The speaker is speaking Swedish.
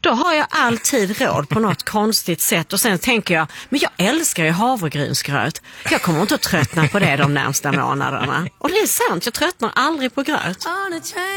då har jag alltid råd på något konstigt sätt. Och sen tänker jag, men jag älskar ju havregrynsgröt. Jag kommer inte att tröttna på det de närmsta månaderna. Och det är sant, jag tröttnar aldrig på gröt.